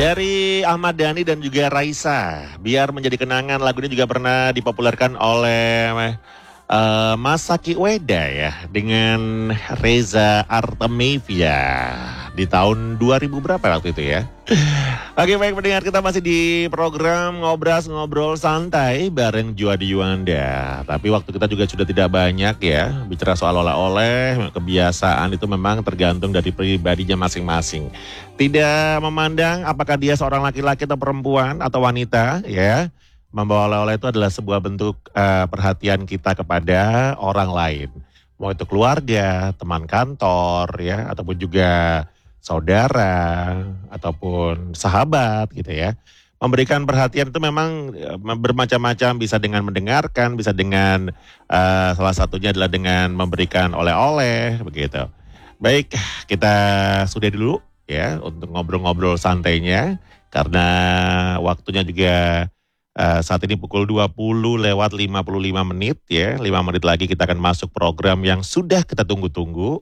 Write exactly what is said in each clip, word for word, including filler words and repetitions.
Dari Ahmad Dhani dan juga Raisa, biar menjadi kenangan, lagu ini juga pernah dipopulerkan oleh uh, Mas Saki Weda ya, dengan Reza Artamevia di tahun dua ribu berapa waktu itu ya. Oke baik pendengar, kita masih di program Ngobras Ngobrol Santai bareng Juadi Yuanda. Tapi waktu kita juga sudah tidak banyak ya. Bicara soal oleh-oleh, kebiasaan itu memang tergantung dari pribadinya masing-masing. Tidak memandang apakah dia seorang laki-laki atau perempuan atau wanita ya. Membawa oleh-oleh itu adalah sebuah bentuk uh, perhatian kita kepada orang lain. Mau itu keluarga, teman kantor ya, ataupun juga saudara ataupun sahabat gitu ya. Memberikan perhatian itu memang bermacam-macam, bisa dengan mendengarkan, bisa dengan uh, salah satunya adalah dengan memberikan oleh-oleh begitu. Baik, kita sudah dulu ya untuk ngobrol-ngobrol santainya karena waktunya juga uh, saat ini pukul dua puluh lewat lima puluh lima menit ya. lima menit lagi kita akan masuk program yang sudah kita tunggu-tunggu.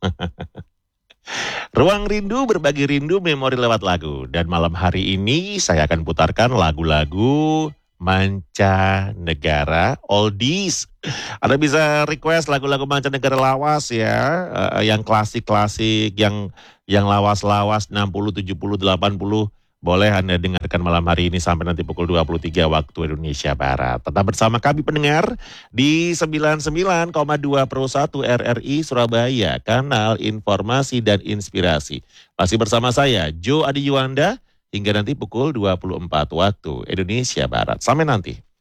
Ruang Rindu, berbagi rindu, memori lewat lagu. Dan malam hari ini saya akan putarkan lagu-lagu mancanegara oldies. Anda bisa request lagu-lagu mancanegara lawas ya, uh, yang klasik-klasik, yang yang lawas-lawas enam puluh, tujuh puluh, delapan puluh. Boleh Anda dengarkan malam hari ini sampai nanti pukul dua puluh tiga waktu Indonesia Barat. Tetap bersama kami pendengar di sembilan puluh sembilan koma dua Pro satu R R I Surabaya, kanal informasi dan inspirasi. Masih bersama saya, Jo Adi Yuanda, hingga nanti pukul dua puluh empat waktu Indonesia Barat. Sampai nanti.